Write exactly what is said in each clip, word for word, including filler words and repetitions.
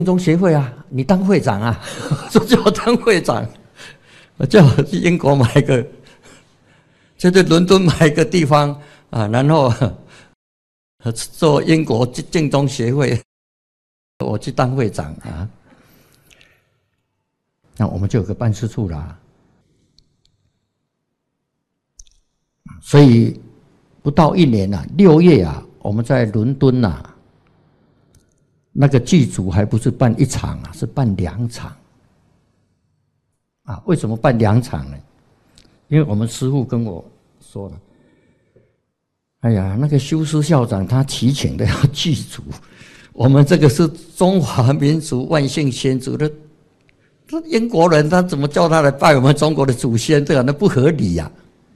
中协会啊，你当会长啊，说叫我当会长，我叫我去英国买个，就在伦敦买个地方啊，然后做英国建中协会，我去当会长啊。那我们就有个办事处啦，所以不到一年啊，六月啊，我们在伦敦啊。那个剧组还不是办一场啊，是办两场啊？为什么办两场呢？因为我们师父跟我说了，哎呀，那个修师校长他提请的要剧组，我们这个是中华民族万姓先祖的，这英国人他怎么叫他来拜我们中国的祖先？这样那不合理呀！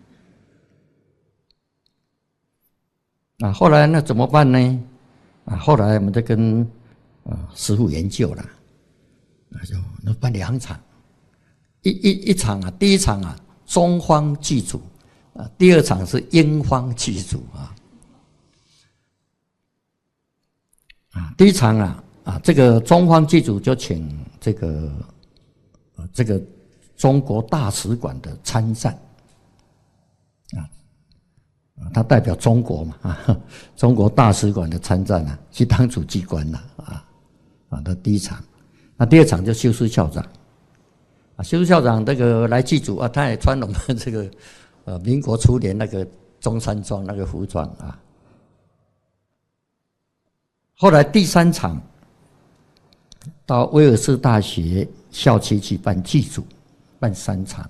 啊，后来那怎么办呢？啊，后来我们就跟啊，师父研究了，那就那办两场，一一一场啊，第一场啊，中方剧组啊，第二场是英方剧组啊，啊，第一场啊啊，这个中方剧组就请这个呃这个中国大使馆的参赞啊，他代表中国嘛啊，中国大使馆的参赞啊，去当主机关了啊。啊，那第一场，那第二场就修师校长，啊，修师校长这个来剧组啊，他也穿我们这个呃民国初年那个中山装那个服装啊。后来第三场到威尔士大学校区去办剧组，办三场，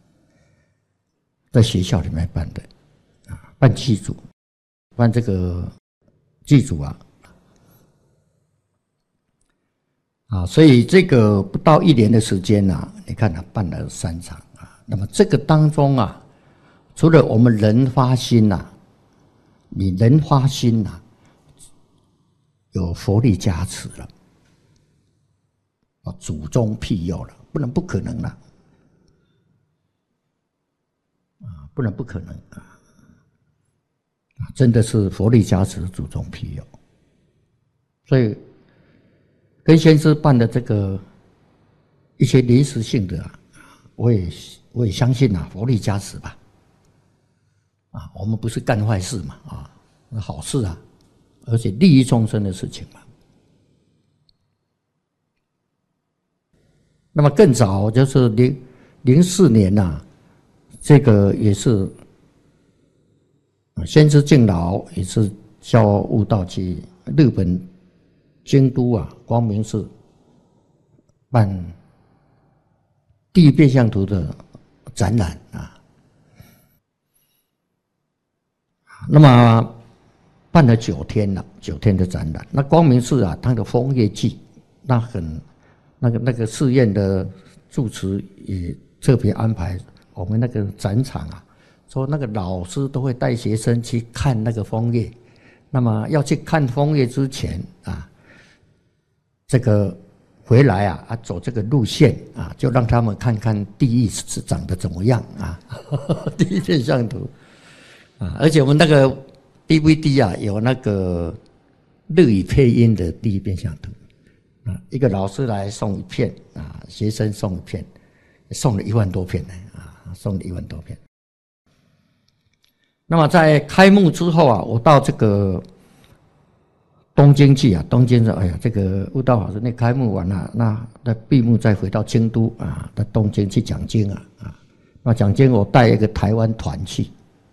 在学校里面办的啊，办剧组，办这个剧组啊。啊，所以这个不到一年的时间啊，你看他办了三场啊。那么这个当中啊，除了我们人发心呐、啊，你人发心呐、啊，有佛力加持了，啊，祖宗庇佑了，不能不可能了，啊，不能不可能啊，真的是佛力加持，祖宗庇佑，所以。跟先生办的这个一些临时性的啊，我也我也相信啊，佛力加持吧，啊，我们不是干坏事嘛，啊，好事啊，而且利益众生的事情嘛。那么更早就是零零四年呐、啊，这个也是先知敬老也是教悟道去日本。京都啊，光明寺办第一变相图的展览啊，那么办了九天了，九天的展览。那光明寺啊，它的枫叶季，那很那个那个寺院的住持也特别安排我们那个展场啊，说那个老师都会带学生去看那个枫叶。那么要去看枫叶之前啊。这个回来啊啊走这个路线啊，就让他们看看地狱是长得怎么样啊，第一变相图啊，而且我们那个 D V D 啊有那个日语配音的第一变相图啊，一个老师来送一片啊，学生送一片，送了一万多片呢啊，送了一万多片。那么在开幕之后啊，我到这个。东京去啊，东京说，哎呀，这个悟道法师那开幕完了，那那闭幕再回到京都啊，到东京去讲经啊啊，那讲经我带一个台湾团去，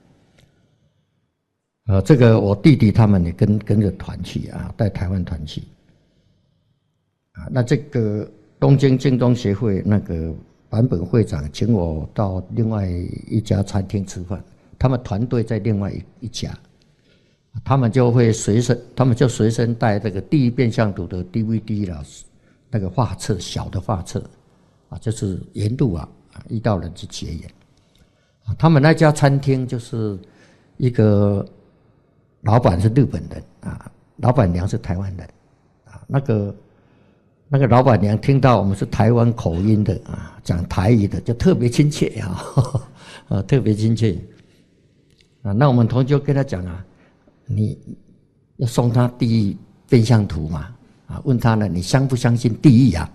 啊，这个我弟弟他们也跟跟着团去啊，带台湾团去，啊，那这个东京京东协会那个坂本会长请我到另外一家餐厅吃饭，他们团队在另外一一家。他们就会随身，他们就随身带这个第一变相图的 D V D 啦，那个画册，小的画册，啊，就是沿路啊，遇到人去结缘。啊，他们那家餐厅就是一个老板是日本人啊，老板娘是台湾人，啊，那个那个老板娘听到我们是台湾口音的啊，讲台语的，就特别亲切啊，啊，特别亲切。啊，那我们同学跟他讲啊。你要送他第一变相图嘛？ 啊，问他呢，你相不相信地狱啊？